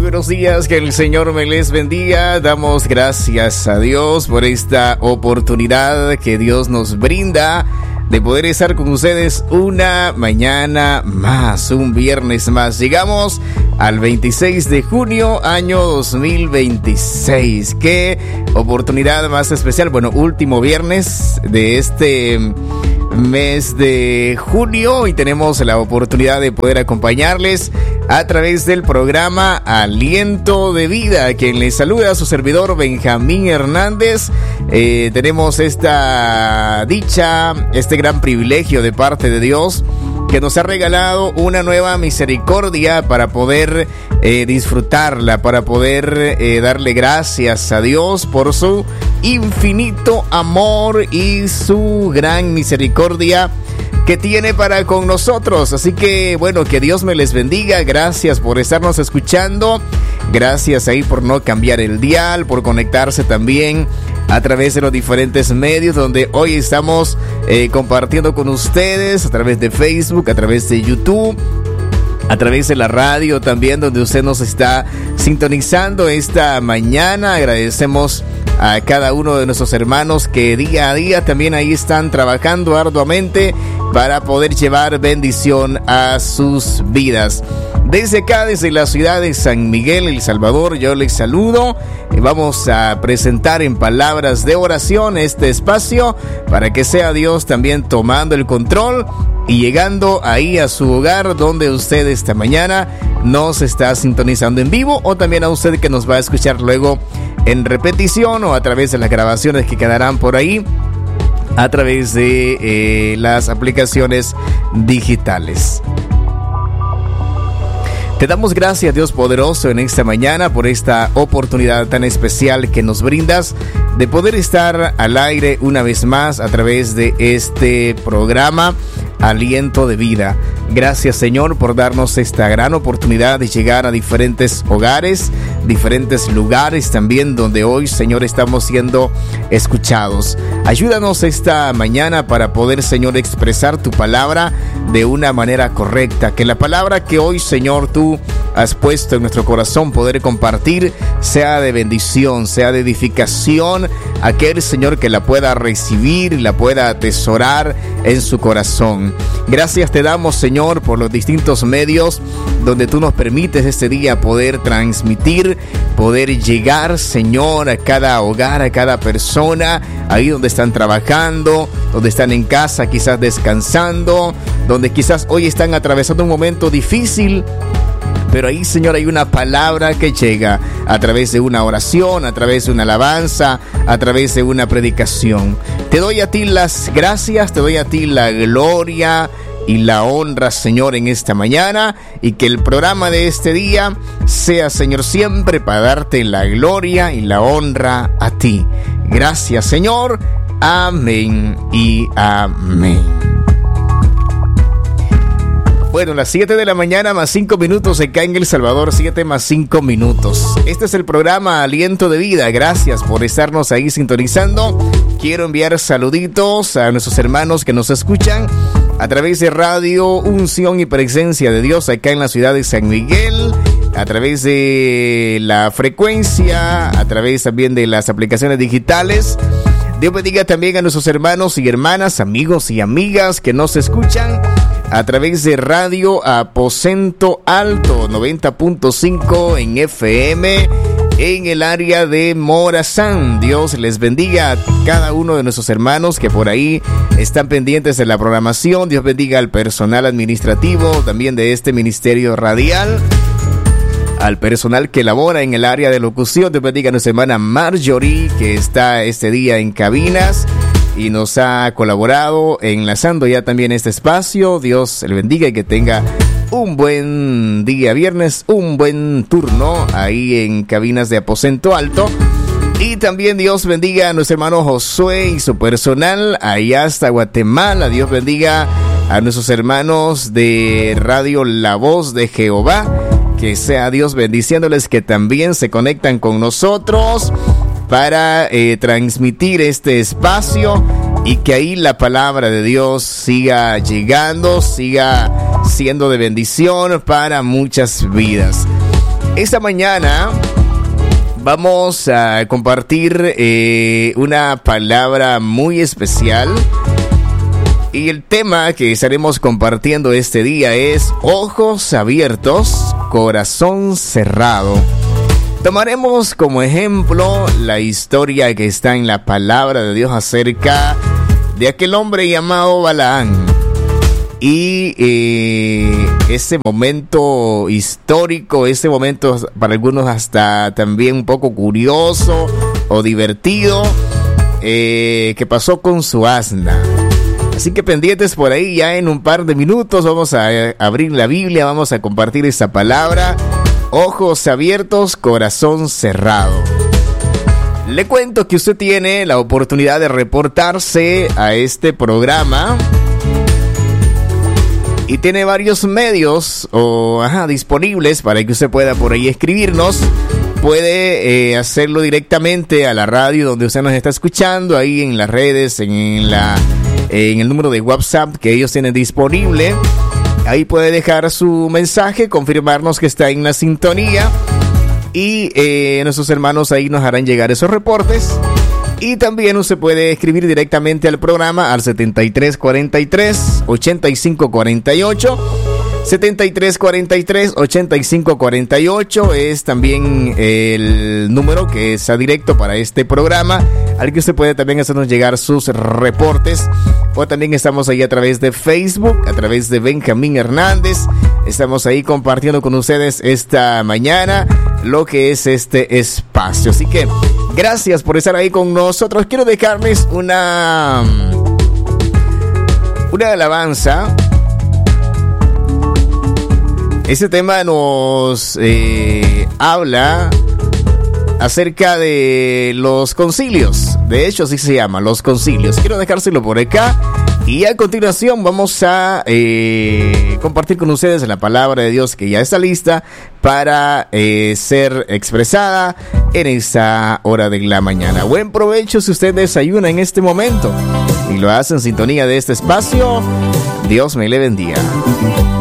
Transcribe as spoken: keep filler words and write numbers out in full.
buenos días, que el Señor me les bendiga. Damos gracias a Dios por esta oportunidad que Dios nos brinda de poder estar con ustedes una mañana más, un viernes más. Llegamos al veintiséis de junio, año dos mil veintiséis. Qué oportunidad más especial. Bueno, último viernes de este mes de junio y tenemos la oportunidad de poder acompañarles a través del programa Aliento de Vida. Quien les saluda a su servidor Benjamín Hernández. Eh, tenemos esta dicha, este gran privilegio de parte de Dios, que nos ha regalado una nueva misericordia para poder eh, disfrutarla, para poder eh, darle gracias a Dios por su infinito amor y su gran misericordia que tiene para con nosotros. Así que bueno, que Dios me les bendiga. Gracias por estarnos escuchando. Gracias ahí por no cambiar el dial, por conectarse también a través de los diferentes medios donde hoy estamos eh, compartiendo con ustedes, a través de Facebook, a través de YouTube, a través de la radio también, donde usted nos está sintonizando esta mañana. Agradecemos a cada uno de nuestros hermanos que día a día también ahí están trabajando arduamente para poder llevar bendición a sus vidas. Desde acá, desde la ciudad de San Miguel, El Salvador, yo les saludo. Vamos a presentar en palabras de oración este espacio para que sea Dios también tomando el control y llegando ahí a su hogar donde usted esta mañana nos está sintonizando en vivo, o también a usted que nos va a escuchar luego en repetición o a través de las grabaciones que quedarán por ahí a través de eh, las aplicaciones digitales. Te damos gracias, Dios poderoso, en esta mañana por esta oportunidad tan especial que nos brindas de poder estar al aire una vez más a través de este programa Aliento de Vida. Gracias, Señor, por darnos esta gran oportunidad de llegar a diferentes hogares, diferentes lugares también donde hoy, Señor, estamos siendo escuchados. Ayúdanos esta mañana para poder, Señor, expresar tu palabra de una manera correcta. Que la palabra que hoy, Señor, tú has puesto en nuestro corazón poder compartir sea de bendición, sea de edificación. Aquel, Señor, que la pueda recibir y la pueda atesorar en su corazón. Gracias te damos, Señor, por los distintos medios donde tú nos permites este día poder transmitir, poder llegar, Señor, a cada hogar, a cada persona, ahí donde están trabajando, donde están en casa, quizás descansando, donde quizás hoy están atravesando un momento difícil. Pero ahí, Señor, hay una palabra que llega a través de una oración, a través de una alabanza, a través de una predicación. Te doy a ti las gracias, te doy a ti la gloria y la honra, Señor, en esta mañana. Y que el programa de este día sea, Señor, siempre para darte la gloria y la honra a ti. Gracias, Señor. Amén y amén. Bueno, las siete de la mañana más cinco minutos acá en El Salvador, siete más cinco minutos. Este es el programa Aliento de Vida. Gracias por estarnos ahí sintonizando. Quiero enviar saluditos a nuestros hermanos que nos escuchan a través de Radio Unción y Presencia de Dios acá en la ciudad de San Miguel, a través de la frecuencia, a través también de las aplicaciones digitales. Dios bendiga también a nuestros hermanos y hermanas, amigos y amigas que nos escuchan a través de Radio Aposento Alto noventa punto cinco en F M en el área de Morazán. Dios les bendiga a cada uno de nuestros hermanos que por ahí están pendientes de la programación. Dios bendiga al personal administrativo también de este ministerio radial, al personal que labora en el área de locución. Dios bendiga a nuestra hermana Marjorie, que está este día en cabinas y nos ha colaborado enlazando ya también este espacio. Dios le bendiga y que tenga un buen día viernes, un buen turno ahí en cabinas de Aposento Alto. Y también Dios bendiga a nuestro hermano Josué y su personal allá hasta Guatemala. Dios bendiga a nuestros hermanos de Radio La Voz de Jehová. Que sea Dios bendiciéndoles, que también se conectan con nosotros para eh, transmitir este espacio, y que ahí la palabra de Dios siga llegando, siga siendo de bendición para muchas vidas. Esta mañana vamos a compartir eh, una palabra muy especial. Y el tema que estaremos compartiendo este día es ojos abiertos, corazón cerrado. Tomaremos como ejemplo la historia que está en la palabra de Dios acerca de aquel hombre llamado Balaán. Y eh, ese momento histórico, ese momento para algunos hasta también un poco curioso o divertido, eh, que pasó con su asna. Así que pendientes por ahí, ya en un par de minutos vamos a abrir la Biblia, vamos a compartir esta palabra. Ojos abiertos, corazón cerrado. Le cuento que usted tiene la oportunidad de reportarse a este programa y tiene varios medios o, ajá, disponibles para que usted pueda por ahí escribirnos. Puede eh, hacerlo directamente a la radio donde usted nos está escuchando, ahí en las redes, en la... en el número de WhatsApp que ellos tienen disponible. Ahí puede dejar su mensaje, confirmarnos que está en la sintonía y eh, nuestros hermanos ahí nos harán llegar esos reportes. Y también usted puede escribir directamente al programa al setenta y tres cuarenta y tres, ochenta y cinco cuarenta y ocho. setenta y tres cuarenta y tres, ochenta y cinco cuarenta y ocho es también el número que está directo para este programa, al que usted puede también hacernos llegar sus reportes. O también estamos ahí a través de Facebook, a través de Benjamín Hernández. Estamos ahí compartiendo con ustedes esta mañana lo que es este espacio. Así que gracias por estar ahí con nosotros. Quiero dejarles una, una alabanza. Este tema nos eh, habla acerca de los concilios. De hecho, así se llama, los concilios. Quiero dejárselo por acá. Y a continuación vamos a eh, compartir con ustedes la palabra de Dios que ya está lista para eh, ser expresada en esta hora de la mañana. Buen provecho si usted desayuna en este momento y lo hace en sintonía de este espacio. Dios me le bendiga.